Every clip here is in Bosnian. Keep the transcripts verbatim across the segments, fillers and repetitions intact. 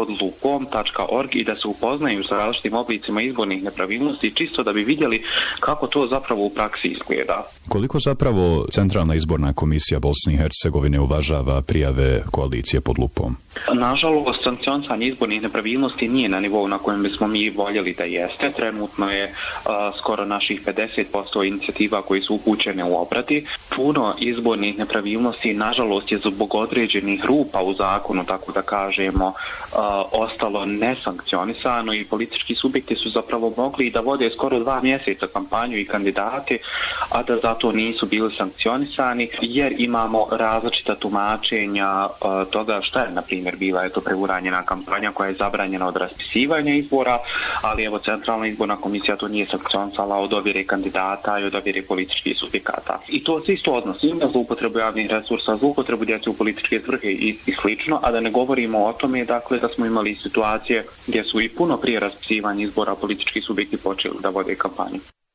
pod lupom tačka org i da se upoznaju sa različitim oblicima izbornih nepravilnosti, čisto da bi vidjeli kako to zapravo u praksi izgleda. Koliko zapravo Centralna izborna komisija Bosne i Hercegovine uvažava prijave koalicije pod lupom? Nažalost, sankcionisanje izbornih nepravilnosti nije na nivou na kojem bismo mi voljeli da jeste. Trenutno je uh, skoro naših pedeset posto inicijativa koji su upućene u obradi. Puno izbornih nepravilnosti, nažalost, je zbog određenih rupa u zakonu, tako da kažemo, uh, ostalo nesankcionisano i politički subjekti su zapravo mogli da vode skoro dva mjeseca kampanju i kandidati, a da zato nisu bili sankcionisani, jer imamo različita tumačenja uh, toga šta je, na primjer, bila je to preuranjena kampanja koja je zabranjena od raspisivanja izbora, ali evo Centralna izborna komisija to nije sankcionisala od ovjere kandidata i od ovjere političkih subjekata. I to se isto odnosi na zloupotrebu javnih resursa, zloupotrebu djece u političke svrhe i, i slično, a da ne govorimo o tome, dakle, da smo imali situacije gdje su i puno prije raspisivanja izbora politički subjekti počeli da vode kampanju.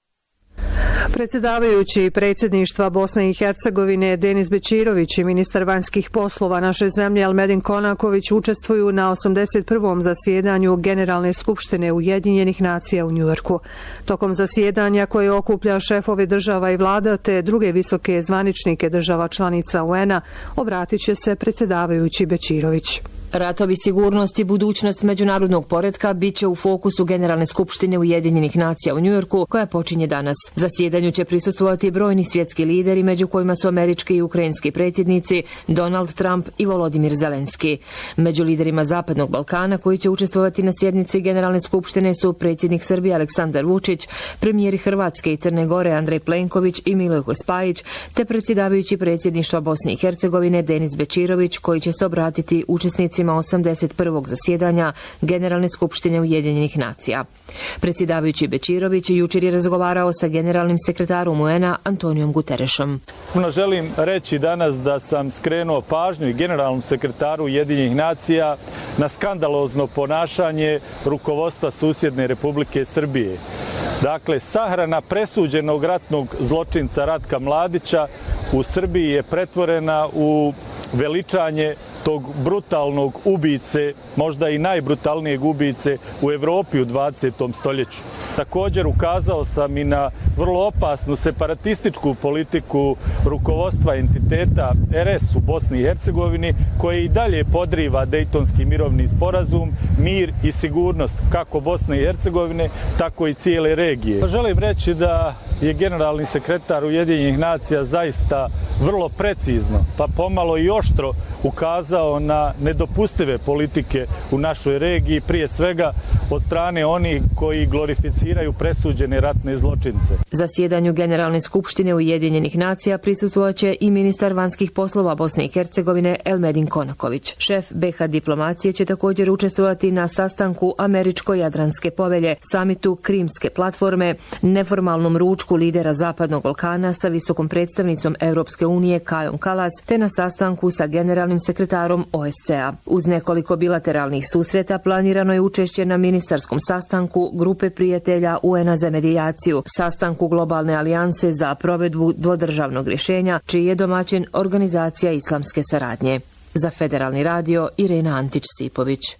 Predsjedavajući predsjedništva Bosne i Hercegovine Denis Bećirović i ministar vanjskih poslova naše zemlje Elmedin Konaković učestvuju na osamdeset prvom zasjedanju Generalne skupštine Ujedinjenih nacija u Njujorku. Tokom zasjedanja koje okuplja šefove država i vlada te druge visoke zvaničnike država članica U N-a obratit će se predsjedavajući Bećirović. Ratovi, sigurnost i budućnost međunarodnog poretka bit će u fokusu Generalne skupštine Ujedinjenih nacija u Njujorku, koja počinje danas. Zasjedanju će prisustvovati brojni svjetski lideri, među kojima su američki i ukrajinski predsjednici Donald Trump i Volodimir Zelenski. Među liderima Zapadnog Balkana koji će učestvovati na sjednici Generalne skupštine su predsjednik Srbije Aleksandar Vučić, premijeri Hrvatske i Crne Gore Andrej Plenković i Milojko Spajić, te predsjedavajući predsjedništva Bosne i Hercegovine Denis Bećirović, koji će se obratiti učesnicima osamdeset prvog zasjedanja Generalne skupštine Ujedinjenih nacija. Predsjedavajući Bećirović jučer je razgovarao sa generalnim sekretarom U N-a Antonijom Guterešom. Želim reći danas da sam skrenuo pažnju i generalnom sekretaru Ujedinjenih nacija na skandalozno ponašanje rukovodstva susjedne Republike Srbije. Dakle, sahrana presuđenog ratnog zločinca Ratka Mladića u Srbiji je pretvorena u veličanje tog brutalnog ubice, možda i najbrutalnijeg ubice u Evropi u dvadesetom stoljeću. Također ukazao sam i na vrlo opasnu separatističku politiku rukovodstva entiteta R S u Bosni i Hercegovini, koje i dalje podriva Dejtonski mirovni sporazum, mir i sigurnost kako Bosne i Hercegovine, tako i cijele regije. Želim reći da je generalni sekretar Ujedinjenih nacija zaista vrlo precizno, pa pomalo i oštro ukazao na nedopustive politike u našoj regiji, prije svega od strane onih koji glorificiraju presuđene ratne zločince. Zasjedanju Generalne skupštine Ujedinjenih nacija prisustvovaće i ministar vanjskih poslova Bosne i Hercegovine Elmedin Konaković. Šef B iH diplomacije će također učestvovati na sastanku Američko-Jadranske povelje, samitu Krimske platforme, neformalnom ručku lidera Zapadnog Balkana sa visokom predstavnicom Europske unije Kajom Kalas, te na sastanku sa generalnim sekretarom O S C A. Uz nekoliko bilateralnih susreta planirano je učešće na ministarskom sastanku Grupe prijatelja U N-a za medijaciju, sastanku Globalne alijanse za provedbu dvodržavnog rješenja, čiji je domaćin Organizacija islamske saradnje. Za Federalni radio Irena Antić-Sipović.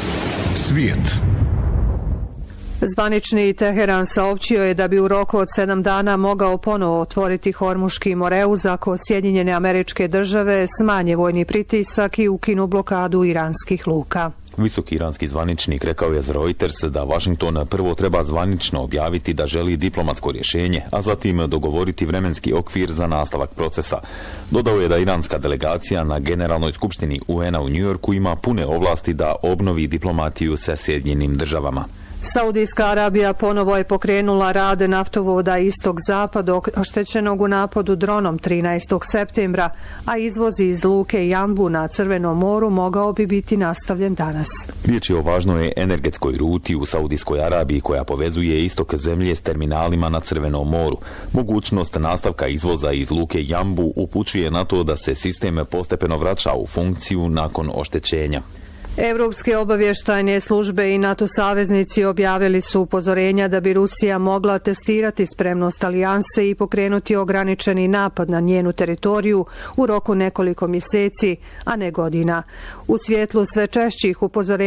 Svijet. Zvanični Teheran saopćio je da bi u roku od sedam dana mogao ponovo otvoriti Hormuški moreuz ako Sjedinjene Američke Države smanje vojni pritisak i ukinu blokadu iranskih luka. Visoki iranski zvaničnik rekao je za Reuters da Washington prvo treba zvanično objaviti da želi diplomatsko rješenje, a zatim dogovoriti vremenski okvir za nastavak procesa. Dodao je da iranska delegacija na Generalnoj skupštini U N-a u Njujorku ima pune ovlasti da obnovi diplomatiju sa Sjedinjenim državama. Saudijska Arabija ponovo je pokrenula rad naftovoda istok-zapad oštećenog u napadu dronom trinaestog septembra, a izvoz iz luke Jambu na Crvenom moru mogao bi biti nastavljen danas. Riječ je o važnoj energetskoj ruti u Saudijskoj Arabiji koja povezuje istok zemlje s terminalima na Crvenom moru. Mogućnost nastavka izvoza iz luke Jambu upućuje na to da se sistem postepeno vraća u funkciju nakon oštećenja. Evropske obavještajne službe i NATO saveznici objavili su upozorenja da bi Rusija mogla testirati spremnost alijanse i pokrenuti ograničeni napad na njenu teritoriju u roku nekoliko mjeseci, a ne godina. U svjetlu sve češćih upozorenja